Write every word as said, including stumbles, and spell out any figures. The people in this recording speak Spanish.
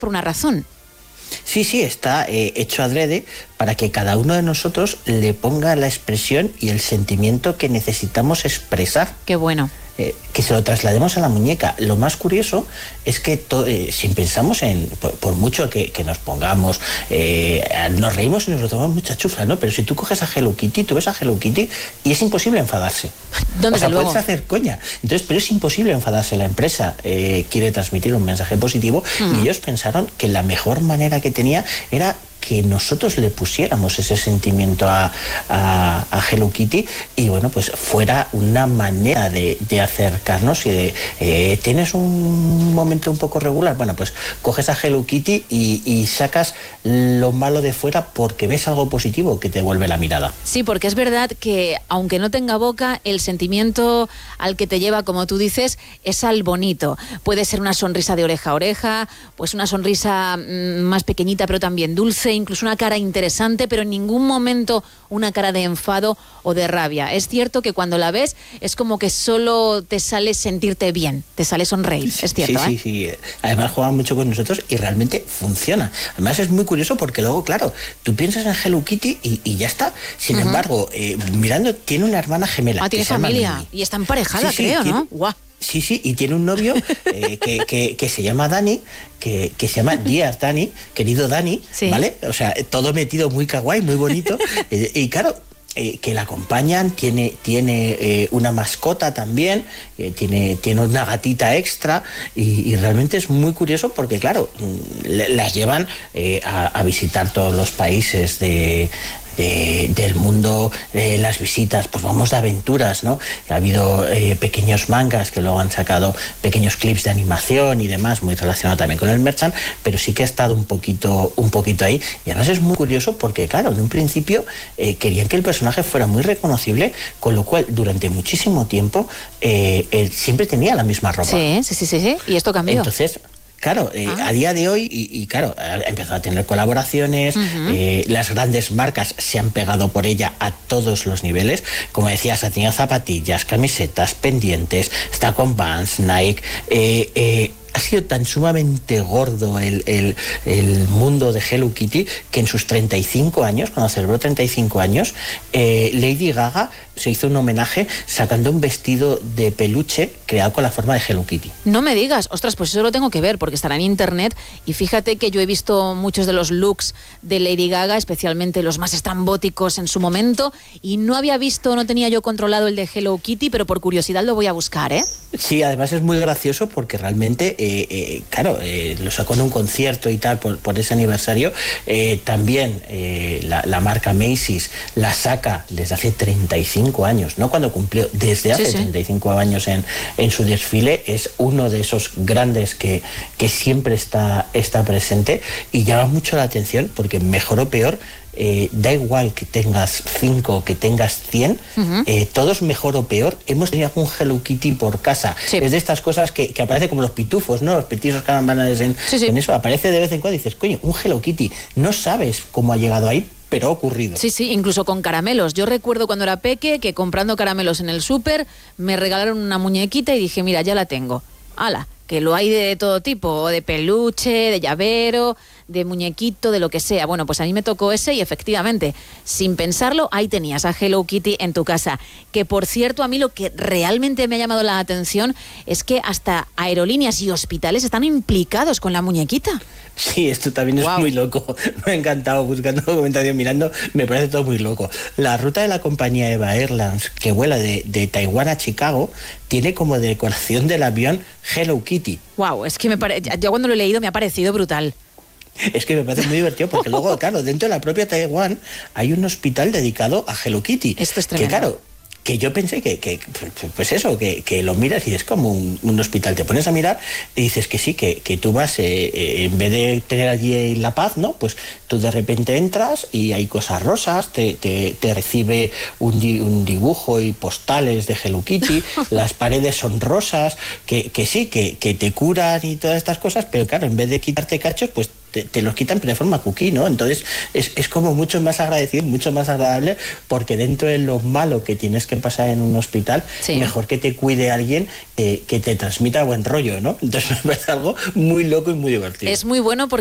por una razón. Sí, sí, está eh, hecho adrede para que cada uno de nosotros le ponga la expresión y el sentimiento que necesitamos expresar. Qué bueno. Eh, que se lo traslademos a la muñeca. Lo más curioso es que to, eh, si pensamos en, por, por mucho que, que nos pongamos, eh, nos reímos y nos lo tomamos mucha chufla, ¿no? Pero si tú coges a Hello Kitty, tú ves a Hello Kitty y es imposible enfadarse. ¿Dónde o sea, luego? puedes hacer coña. Entonces, pero es imposible enfadarse. La empresa eh, quiere transmitir un mensaje positivo mm. y ellos pensaron que la mejor manera que tenía era que nosotros le pusiéramos ese sentimiento a, a, a Hello Kitty y bueno, pues fuera una manera de, de acercarnos y de, eh, ¿tienes un momento un poco regular? Bueno, pues coges a Hello Kitty y, y sacas lo malo de fuera porque ves algo positivo que te vuelve la mirada. Sí, porque es verdad que aunque no tenga boca, el sentimiento al que te lleva, como tú dices, es al bonito. Puede ser una sonrisa de oreja a oreja, pues una sonrisa mmm, más pequeñita pero también dulce, incluso una cara interesante, pero en ningún momento una cara de enfado o de rabia. Es cierto que cuando la ves es como que solo te sale sentirte bien, te sale sonreír, sí, es cierto. Sí, ¿eh? sí, sí. Además juega mucho con nosotros y realmente funciona. Además es muy curioso porque luego, claro, tú piensas en Hello Kitty y, y ya está. Sin uh-huh. embargo, eh, mirando, tiene una hermana gemela. Ah, tiene familia y está emparejada, sí, sí, creo, tiene, ¿no? Guau. Sí, sí, y tiene un novio eh, que, que, que se llama Dani, que, que se llama Dear Dani, querido Dani, sí. ¿vale? O sea, todo metido muy kawaii, muy bonito. eh, y claro, eh, que la acompañan, tiene, tiene eh, una mascota también, eh, tiene, tiene una gatita extra, y, y realmente es muy curioso porque, claro, le, las llevan eh, a, a visitar todos los países de... De, del mundo de las visitas, pues vamos de aventuras, ¿no? Ha habido eh, pequeños mangas que luego han sacado pequeños clips de animación y demás, muy relacionado también con el merchant, pero sí que ha estado un poquito, un poquito ahí. Y además es muy curioso porque, claro, en un principio eh, querían que el personaje fuera muy reconocible, con lo cual durante muchísimo tiempo eh, él siempre tenía la misma ropa. Sí, sí, sí, sí, sí. Y esto cambió. Entonces, claro, eh, ah. a día de hoy, y, y claro, empezó a tener colaboraciones, uh-huh. eh, las grandes marcas se han pegado por ella a todos los niveles. Como decías, ha tenido zapatillas, camisetas, pendientes, está con Vans, Nike, eh, eh, ha sido tan sumamente gordo el, el, el mundo de Hello Kitty que en sus treinta y cinco años, cuando celebró treinta y cinco años, eh, Lady Gaga se hizo un homenaje sacando un vestido de peluche creado con la forma de Hello Kitty. No me digas, ostras, pues eso lo tengo que ver porque estará en internet y fíjate que yo he visto muchos de los looks de Lady Gaga, especialmente los más estrambóticos en su momento, y no había visto, no tenía yo controlado el de Hello Kitty, pero por curiosidad lo voy a buscar, ¿eh? Sí, además es muy gracioso porque realmente Eh, eh, claro, eh, lo sacó en un concierto y tal por, por ese aniversario. Eh, también eh, la, la marca Macy's la saca desde hace treinta y cinco años, no cuando cumplió, desde hace sí, sí. treinta y cinco años en, en su desfile. Es uno de esos grandes que, que siempre está, está presente y llama mucho la atención porque mejor o peor, Eh, da igual que tengas cinco, que tengas cien, uh-huh. eh, todos mejor o peor hemos tenido algún Hello Kitty por casa. Sí. Es de estas cosas que, que aparece como los pitufos, ¿no? Los petizos carambanales en, sí, sí. en eso, aparece de vez en cuando y dices, coño, un Hello Kitty, no sabes cómo ha llegado ahí, pero ha ocurrido. Sí, sí, incluso con caramelos. Yo recuerdo cuando era peque que comprando caramelos en el súper me regalaron una muñequita y dije, mira, ya la tengo. ¡Hala! Que lo hay de todo tipo, de peluche, de llavero, de muñequito, de lo que sea. Bueno, pues a mí me tocó ese y efectivamente, sin pensarlo, ahí tenías a Hello Kitty en tu casa. Que por cierto, a mí lo que realmente me ha llamado la atención es que hasta aerolíneas y hospitales están implicados con la muñequita. Sí, esto también es wow. muy loco. Me ha encantado buscando documentación, mirando, me parece todo muy loco. La ruta de la compañía Eva Airlines, que vuela de, de Taiwán a Chicago, tiene como decoración del avión Hello Kitty. Wow, es que me pare... yo cuando lo he leído me ha parecido brutal. Es que me parece muy divertido porque luego, claro, dentro de la propia Taiwán hay un hospital dedicado a Hello Kitty. Esto es tremendo. Que claro, que yo pensé que, que pues eso, que, que lo miras y es como un, un hospital. Te pones a mirar y dices que sí, que, que tú vas, eh, eh, en vez de tener allí la paz, ¿no? Pues tú de repente entras y hay cosas rosas, te, te, te recibe un, di, un dibujo y postales de Hello Kitty, las paredes son rosas, que, que sí, que, que te curan y todas estas cosas, pero claro, en vez de quitarte cachos, pues te, te los quitan pero de forma cookie, ¿no? Entonces es, es como mucho más agradecido, mucho más agradable, porque dentro de lo malo que tienes que pasar en un hospital, sí, mejor que te cuide alguien eh, que te transmita buen rollo, ¿no? Entonces me parece algo muy loco y muy divertido. Es muy bueno porque